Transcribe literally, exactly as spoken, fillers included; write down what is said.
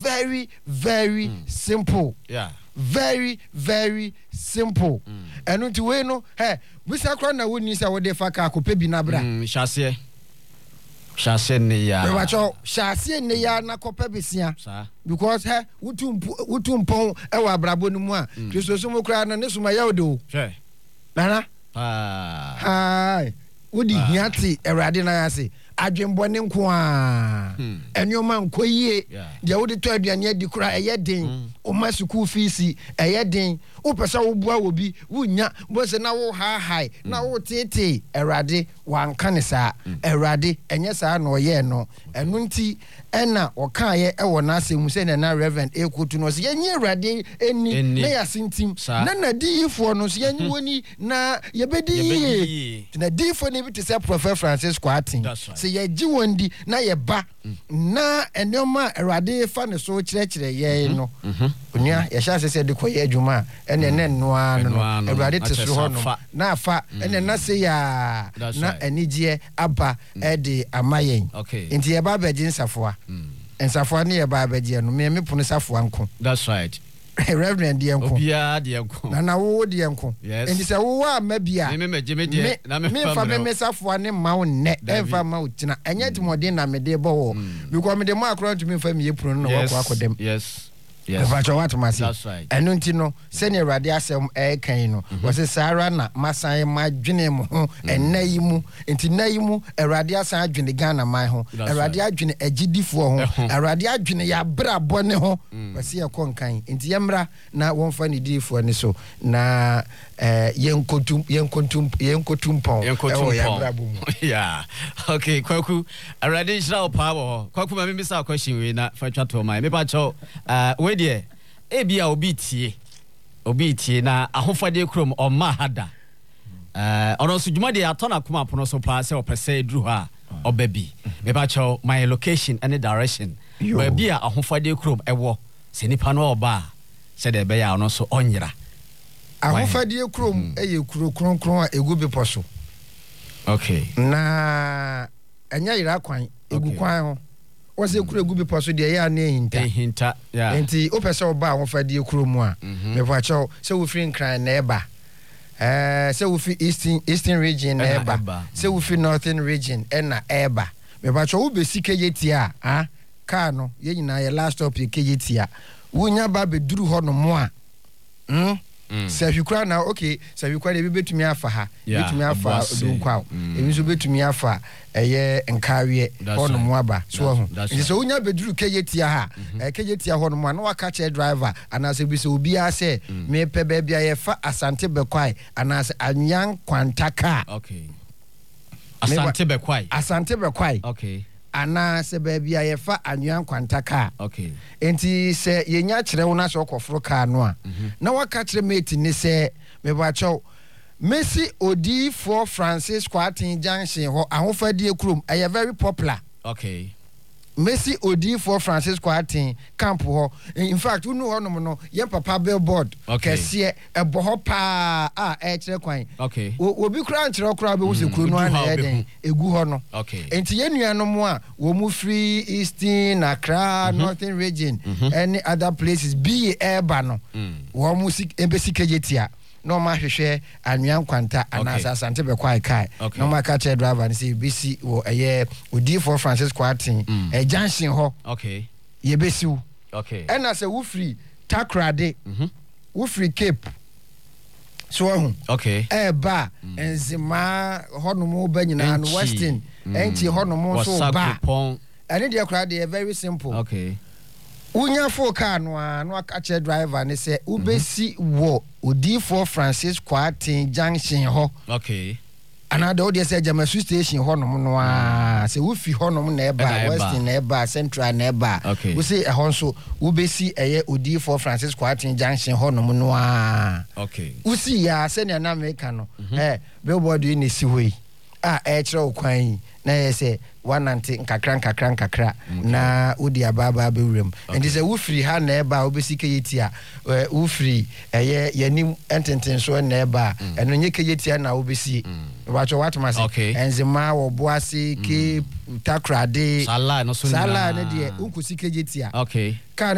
very very mm. simple. Yeah. Very very simple. And unto we no hey we sakra na woni say we dey fa ka ko pe bi na bra. Mm hyase. Hyase ne ya. We wacho hyase ne ya na ko pe besia. Because hey wutum wutum pon e wa brabo no mu a Kristo so mo kra na ne suma ya odo. Hwe. Nana. Ah. Hai. Wodi hiati Erade na ya say adwembone nko a enwoma nko yie de wodi to aduane adi kura eye den o ma school fees eye den o pesa wo bua wo bi wunya bo se na wo ha hai na wo tete Erade wanka ne saa Erade enye saa na oye no enu nti ena okaye e wo na asemu se na Reverend Ekotu no se yenye Erade eni na ya sintim na na diyifo no se yenye woni na yebedi na diyifo ne bi te se Prophet Francis Kwatin se ye ji wondi na ye ba na enoma Erade fa ne so kirekire ye no onua ye sha se se de koye adwuma ene ne noa no Erade te so ho no na afa ene na se ya na enigye aba e de amayen enti ye ba beji nsafoa nsafoa ne ye ba beji no me me pono safoa nko. That's right. Reverend de enko obia de enko na na wo de enko enti se wo wa mabia me me me de na me fa me me safoa ne ma wo ne enfa ma wo tina enye timode na me de bo wo because me de mo akro ntumi fa me ye pono no wo akodem. Yes. Yes. That's right. And unti no senior Erade asem e kan no was Sara na masan ma dwene mo ho enai mu enti nai mu Erade asan adwene Ghana man ho Erade adwene agidifo ho Erade adwene ya bra bone ho wase ye kon kan enti yemra na wonfa ne difo ne so na eh yenkotum yenkotum yenkotum pon e wo ya bra bo mu. Yeah. Okay, Kwaku Erade shira power Kwaku ma me misa question we na fa twato mai me pa cho uh dear ebia obi tie obi tie na ahofade krom o ma hada eh ono so dwuma de atona koma pono so pa se opese dru ha obabi me ba cho my location and direction ba bia ahofade krom ewo se nipa no oba se de be ya ono so onyira ahofade krom eye kuro kron kron a egu bi poso. Okay. Na anya yira kwan egu kwan ho was a kuru gubi poso de ya na hinta hinta yeah enti opese oba ahofade kuro mu a me pa cho se wo free nkran na eba eh se wo fi eastern eastern region na eba se wo fi northern region na eba me pa cho wo be sike yeti a ah car no ye nyina ye last stop ye keyeti a wonya ba be duru ho no mo a hm se hwikura na okay se hwikura de betumi afa ha betumi afa dunkwa ebi so betumi afa eye nkawie ho no mo aba so ho nti so wonya beduru keyetia ha keyetia ho no mo na waka che driver anase bi so obi a se me pe ba bia ye fa Asante Bekwai anase Anyan Kwantaka. Okay. Asante Bekwai Asante Bekwai. Okay. Ana se baby a yefa Anyan Kwantaka. Okay. Enti se yenya kire wo na so koforo ka no a na waka kire mate ni se me ba cho Messi Odi for Francis Kwatin Junction ho ahofadie krom are very popular. Okay. Messi Odi for Francis Kwatin camp ho in fact unu ho no no ye papa billboard kese e bo ho pa a e kire kwan. Okay. Obi kura nkire kura be wo se kuro no ana eden egu ho no. Okay. Enti ye nuanom a wo mu free Eastern Accra Northern region any other places be eba no wo mu sik embesi kejetia no ma hwehwe Anyan Kwanta anasa Asante Bekwai kai no ma ka che driver ni say bisi wo eye Odi for Francis Kwatin e junction ho. Okay. Ye besiu. Okay. And as a wo free Takrade wo free Cape so ho. Okay. E ba enzima ho no mo ba nyina no Western enti ho no mo so ba ene de kra de very simple. Okay. Unya for car no a no aka driver ne say ubesi wo Odi for Francis Kwatin Junction ho. Okay. Another audio say Jamasu station ho no no a say wo fi ho no na eba Western na eba Central na eba we say e ho so ubesi eye Odi for Francis Kwatin Junction ho no no a. Okay. Usi ya se na America no eh billboard ni si hoi a e kire okwan na ye say one anti nkakra nkakra nkakra na odi ababa bewrem enti se wo free ha na eba obesike yetia wo free eye yanim ententen so na eba eno nye keyetia na obesi wacho watmase enzima wo boase ke Takrade sala no so sala ne de unkusike yetia. Okay.